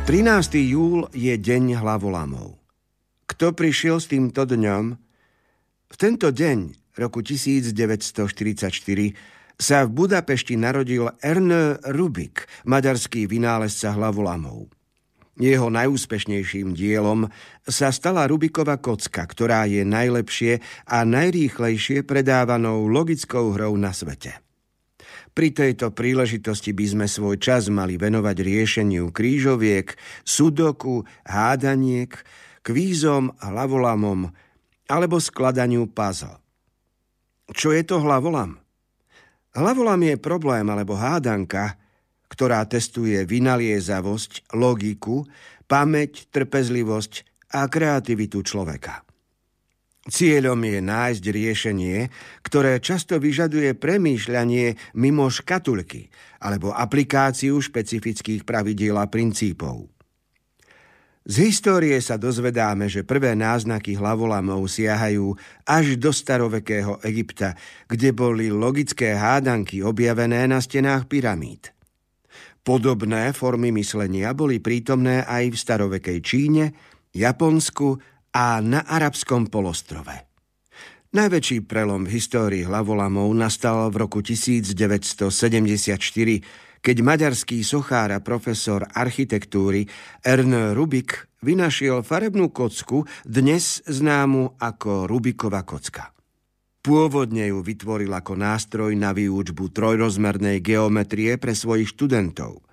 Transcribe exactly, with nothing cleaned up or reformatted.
trinásteho júla je deň hlavolamov. Kto prišiel s týmto dňom? V tento deň roku tisícdeväťstoštyridsaťštyri sa v Budapešti narodil Ernő Rubik, maďarský vynálezca hlavolamov. Jeho najúspešnejším dielom sa stala Rubikova kocka, ktorá je najlepšie a najrýchlejšie predávanou logickou hrou na svete. Pri tejto príležitosti by sme svoj čas mali venovať riešeniu krížoviek, sudoku, hádaniek, kvízom, hlavolamom alebo skladaniu puzzle. Čo je to hlavolam? Hlavolam je problém alebo hádanka, ktorá testuje vynaliezavosť, logiku, pamäť, trpezlivosť a kreativitu človeka. Cieľom je nájsť riešenie, ktoré často vyžaduje premýšľanie mimo škatulky alebo aplikáciu špecifických pravidiel a princípov. Z histórie sa dozvedáme, že prvé náznaky hlavolamov siahajú až do starovekého Egypta, kde boli logické hádanky objavené na stenách pyramíd. Podobné formy myslenia boli prítomné aj v starovekej Číne, Japonsku a na arabskom polostrove. Najväčší prelom v histórii hlavolamov nastal v roku tisícdeväťstosedemdesiatštyri, keď maďarský sochár a profesor architektúry Ernő Rubik vynašiel farebnú kocku, dnes známu ako Rubikova kocka. Pôvodne ju vytvoril ako nástroj na výučbu trojrozmernej geometrie pre svojich študentov.